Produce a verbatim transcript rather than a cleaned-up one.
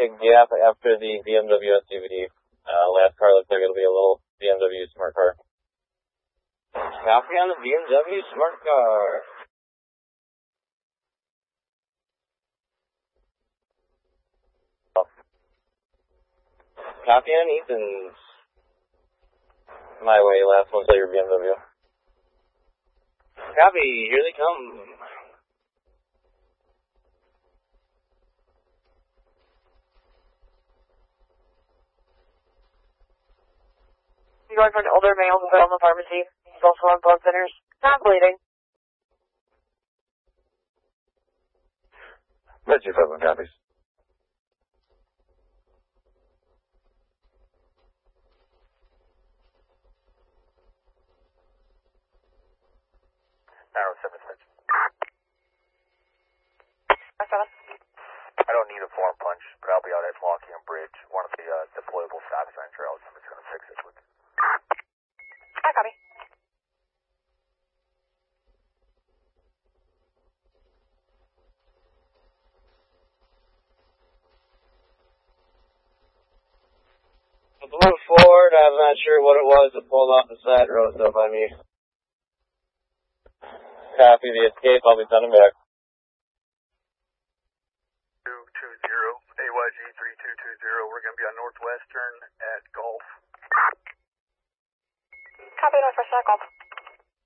a gap after the B M W S U V D. Uh, last car looks like it'll be a little B M W smart car. Copy on the B M W smart car. Copy on Ethan's. My way, last one till your B M W. Copy, here they come. You're going for an older male who fell in the pharmacy. He's also on blood thinners. Not bleeding. Let's see if everyone copies. Arrow seven six. I got it. I don't need a form punch, but I'll be out at Lockham Bridge, one of the uh, deployable stop sign trails. I'm just going to fix it with. I copy. The blue Ford, I'm not sure what it was that pulled off the side road up on me. Copy the escape, I'll be sending back. two two zero, A Y G three two two zero, we're going to be on Northwestern at Gulf. Copy, Northwestern at Gulf.